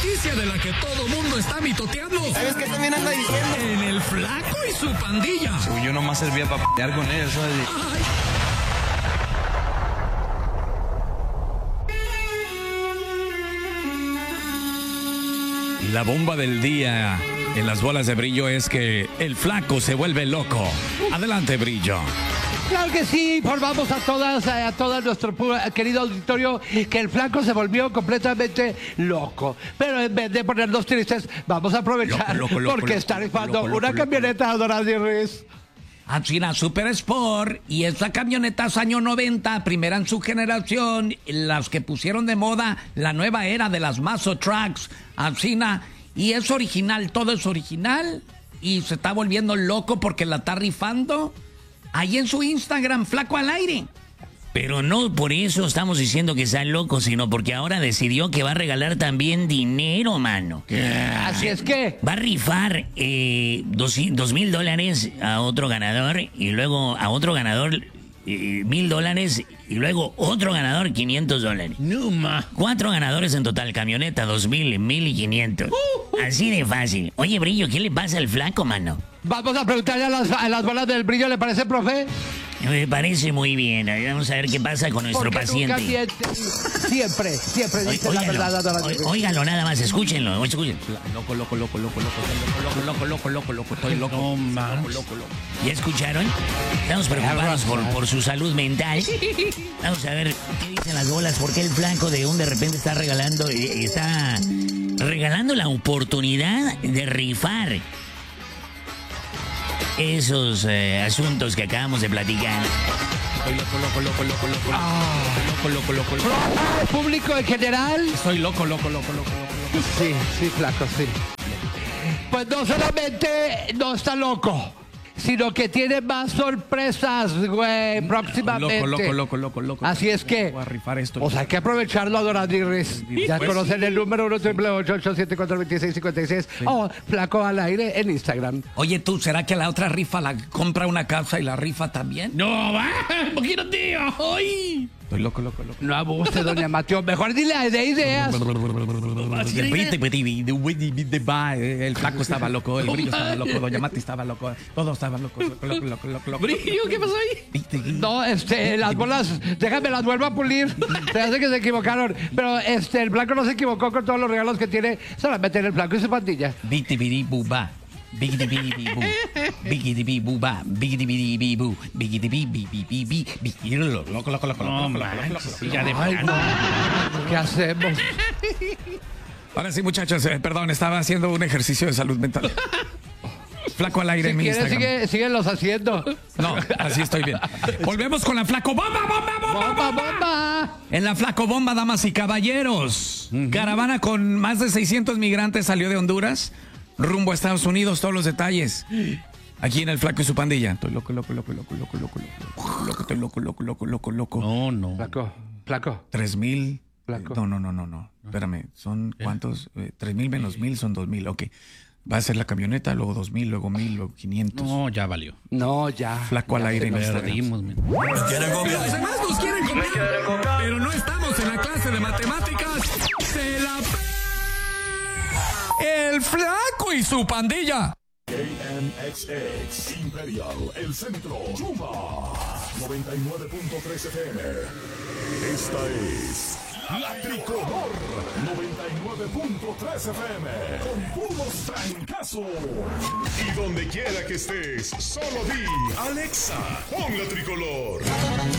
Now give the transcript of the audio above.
noticia de la que todo mundo está mitoteando. ¿Sabes qué también anda diciendo? En el Flaco y su pandilla. Según yo nomás servía para pelear con él, ¿sabes? La bomba del día en las bolas de brillo es que el Flaco se vuelve loco. Adelante, Brillo. Claro que sí, informamos a todo nuestro querido auditorio que el Flaco se volvió completamente loco. Pero en vez de ponernos tristes, vamos a aprovechar porque está rifando una camioneta Dorado Ruiz. Así Super Sport, y esta camioneta es año 90, primera en su generación, las que pusieron de moda la nueva era de las Mazo Trucks, Asina, y es original, todo es original, y se está volviendo loco porque la está rifando ahí en su Instagram, Flaco al Aire. Pero no por eso estamos diciendo que está loco, sino porque ahora decidió que va a regalar también dinero, mano. Así es que va a rifar $2,000 a otro ganador y luego a otro ganador $1,000 y luego otro ganador $500. No, ma. 4 ganadores en total, camioneta, 2,000, 1,500. Así de fácil. Oye, Brillo, ¿qué le pasa al Flaco, mano? vamos a preguntarle a las bolas del brillo, ¿le parece, profe? Me parece muy bien. Vamos a ver qué pasa con nuestro Porque paciente. Siempre dice la verdad. Óigalo nada más, escúchenlo. Loco, estoy loco. No, man. Loco. ¿Ya escucharon? Estamos preocupados por su salud mental. Vamos a ver qué dicen las bolas. ¿Por qué el Flaco de repente está regalando la oportunidad de rifar esos asuntos que acabamos de platicar? Loco. Público en general. Estoy loco. Sí, Flaco, sí. Pues no solamente no está loco, sino que tiene más sorpresas, güey, próximamente. Loco. Así es que, Voy a rifar esto. o sea, hay que aprovecharlo, Adoradis. Ya Pues conocen el número 1-888-874-2656 o Flaco al Aire en Instagram. Oye, tú, ¿será que la otra rifa la compra una casa y la rifa también? No, va. Poquito, tío. ¡Ay! Estoy loco. No abuse, doña Mateo. Mejor dile de ideas. El Flaco estaba loco, el Brillo estaba loco, doña Mati estaba loco, todos estaban locos. Brillo, ¿qué pasó ahí? No, las bolas, déjame las vuelvo a pulir. Se hace que se equivocaron. Pero el Blanco no se equivocó con todos los regalos que tiene. Solamente en el Blanco y su pandilla. Bigidibidi-buba. Bigidibidi-bibu. Bigidibidi-buba. Bigidibidi-bibu. Bigidibidi-bibi. Loco. No, man. Ya de Ay, no. ¿Qué hacemos? Ahora sí, muchachos, perdón, estaba haciendo un ejercicio de salud mental. Flaco al Aire Si en mi quieres, Instagram. síguelos haciendo. No, así estoy bien. Volvemos con la Flaco Bomba. ¡Bomba! En la Flaco Bomba, damas y caballeros. Caravana con más de 600 migrantes salió de Honduras rumbo a Estados Unidos. Todos los detalles aquí en el Flaco y su pandilla. Estoy loco. Estoy loco. No. Flaco. 3,000. Flaco. No. Espérame, ¿son cuántos? 3,000 menos 1,000 son 2,000. Ok. Va a ser la camioneta, luego 2,000, luego 1,000, luego 500. No, ya valió. No, ya. Flaco al Aire en Instagram. Perdimos, man. Los demás nos quieren copiar, pero no estamos en la clase de matemáticas. ¡Se la El Flaco y su pandilla! KMXX Imperial, El Centro, Yuma 99.3 FM. Esta es La Tricolor 99.3 FM con puros trancazos. Y donde quiera que estés, solo di Alexa, pon La Tricolor.